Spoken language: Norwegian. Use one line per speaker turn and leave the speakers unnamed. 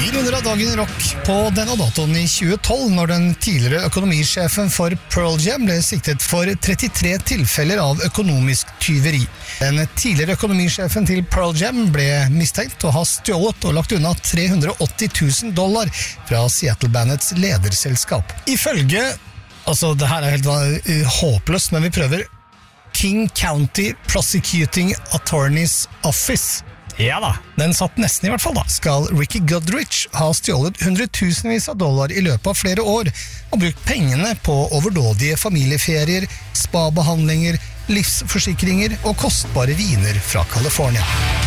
Vi runder av dagen i rock på denne datoen i 2012, når den tidligere økonomisjefen for Pearl Jam ble siktet for 33 tilfeller av økonomisk tyveri. Den tidligere økonomisjefen til Pearl Jam ble mistenkt å ha stjålet og lagt unna $380,000 fra Seattle-bandets lederselskap. Ifølge, det her er helt håpløst, men vi prøver, King County Prosecuting Attorney's Office. Ja da, den satt nesten i hvert fall da. Skal Ricky Goodrich ha stjålet hundretusenvis av dollar i løpet av flere år og brukt pengene på overdådige familieferier, spa-behandlinger, livsforsikringer og kostbare viner fra California.